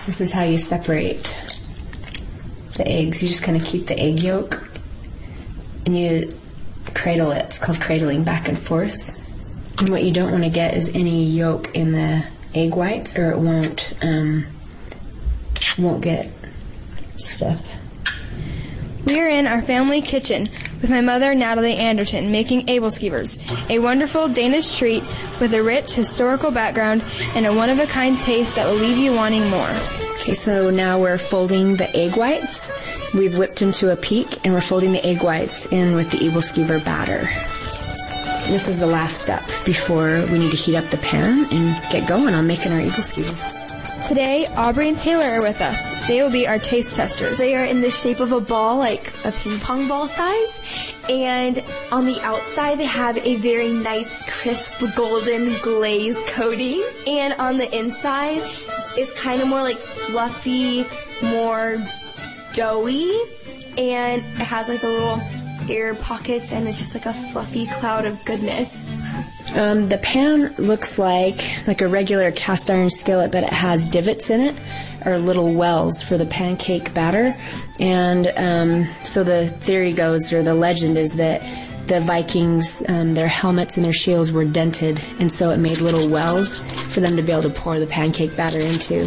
So this is how you separate the eggs. You just kind of keep the egg yolk and you cradle it. It's called cradling, back and forth. And what you don't want to get is any yolk in the egg whites, or it won't get stuff. We are in our family kitchen with my mother, Natalie Anderton, making Abelskivers, a wonderful Danish treat with a rich historical background and a one-of-a-kind taste that will leave you wanting more. Okay, so now we're folding the egg whites. We've whipped them to a peak, and we're folding the egg whites in with the Abelskiver batter. This is the last step before we need to heat up the pan and get going on making our Abelskivers. Today, Aubrey and Taylor are with us. They will be our taste testers. They are in the shape of a ball, like a ping pong ball size. And on the outside, they have a very nice, crisp, golden glaze coating. And on the inside, it's kind of more like fluffy, more doughy. And it has like the little air pockets, and it's just like a fluffy cloud of goodness. The pan looks like a regular cast iron skillet, but it has divots in it, or little wells for the pancake batter. And so the theory goes, or the legend is that the Vikings, their helmets and their shields were dented, and so it made little wells for them to be able to pour the pancake batter into.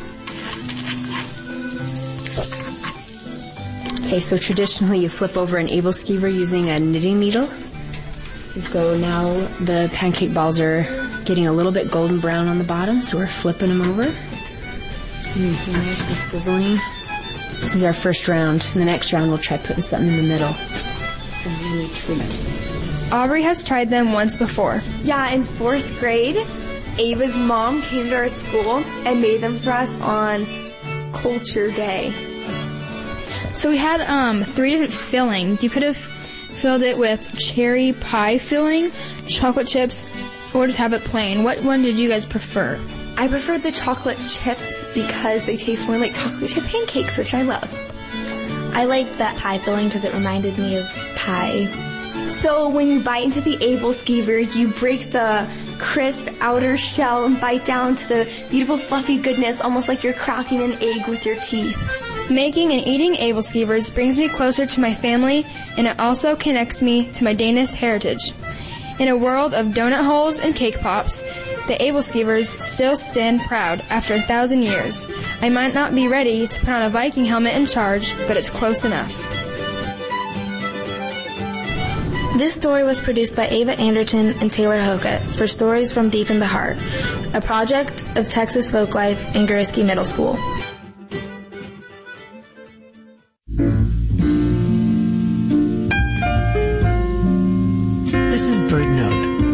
Okay, so traditionally you flip over an Abelskiver using a knitting needle. And so now the pancake balls are getting a little bit golden brown on the bottom, so we're flipping them over. Nice and sizzling. This is our first round. In the next round, we'll try putting something in the middle. Some really treat. Aubrey has tried them once before. Yeah, in 4th grade, Ava's mom came to our school and made them for us on Culture Day. So we had 3 different fillings. You could have filled it with cherry pie filling, chocolate chips, or just have it plain. What one did you guys prefer? I preferred the chocolate chips because they taste more like chocolate chip pancakes, which I love. I liked that pie filling because it reminded me of pie. So when you bite into the Abelskiver, you break the crisp outer shell and bite down to the beautiful fluffy goodness, almost like you're cracking an egg with your teeth. Making and eating Abelskivers brings me closer to my family, and it also connects me to my Danish heritage. In a world of donut holes and cake pops, the Abelskivers still stand proud after 1,000 years. I might not be ready to put on a Viking helmet and charge, but it's close enough. This story was produced by Ava Anderton and Taylor Hokett for Stories from Deep in the Heart, a project of Texas Folklife and Gariski Middle School. This is BirdNote.